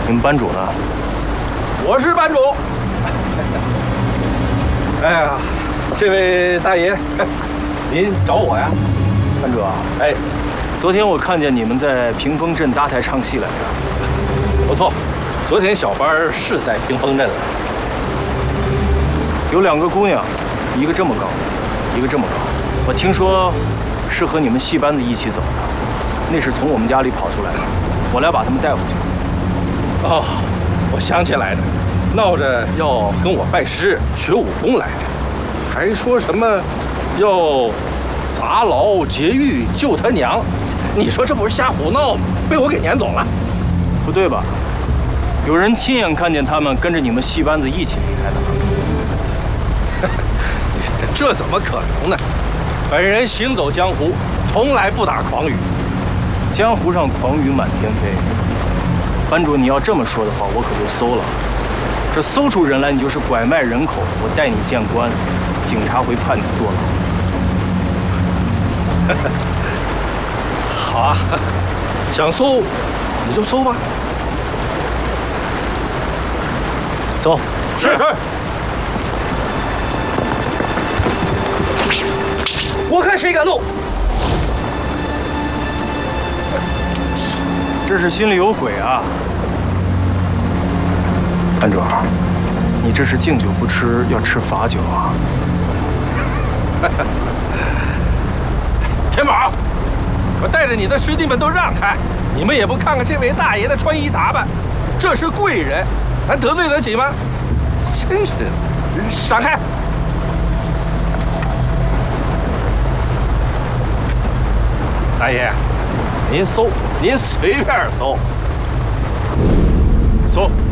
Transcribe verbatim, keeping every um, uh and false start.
你们班主呢？ 我是班主。哎呀，这位大爷，您找我呀？ 班主啊， 哎， 昨天我看见你们在屏风镇搭台唱戏来着。 不错，昨天小班是在屏风镇来。 有两个姑娘，一个这么高，一个这么高。我听说是和你们戏班子一起走的，那是从我们家里跑出来的，我来把他们带回去。 哦，我想起来了，闹着要跟我拜师学武功来着，还说什么要砸牢劫狱救他娘。你说这不是瞎胡闹吗？被我给撵走了。 不对吧？有人亲眼看见他们跟着你们戏班子一起离开的。 这怎么可能呢？本人行走江湖，从来不打诳语。 江湖上诳语满天飞。班主，你要这么说的话，我可就搜了。这搜出人来，你就是拐卖人口，我带你见官，警察会判你坐牢。 好啊，想搜你就搜吧。 搜。 是是。我看谁敢动！ 这是心里有鬼啊！班主，你这是敬酒不吃，要吃罚酒啊！ 田宝，我带着你的师弟们都让开，你们也不看看这位大爷的穿衣打扮，这是贵人，咱得罪得起吗？真是的，闪开！大爷，您搜，您随便搜。 搜。